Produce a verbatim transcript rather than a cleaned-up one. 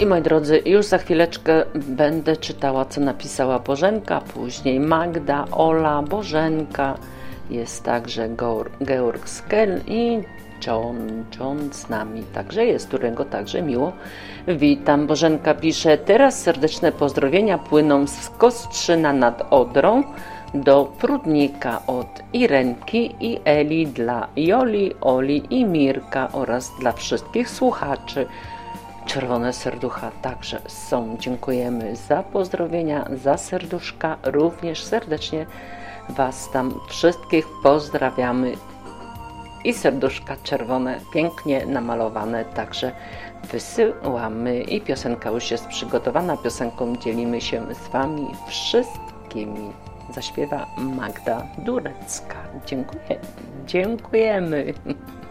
I moi drodzy, już za chwileczkę będę czytała, co napisała Bożenka, później Magda, Ola, Bożenka, jest także Georg Skel i John, John z nami, także jest, którego także miło witam. Bożenka pisze, teraz serdeczne pozdrowienia płyną z Kostrzyna nad Odrą do Prudnika od Irenki i Eli dla Joli, Oli i Mirka oraz dla wszystkich słuchaczy. Czerwone serducha także są. Dziękujemy za pozdrowienia, za serduszka. Również serdecznie Was tam wszystkich pozdrawiamy. I serduszka czerwone, pięknie namalowane, także wysyłamy. I piosenka już jest przygotowana. Piosenką dzielimy się z Wami wszystkimi. Zaśpiewa Magda Durecka. Dziękuję. Dziękujemy.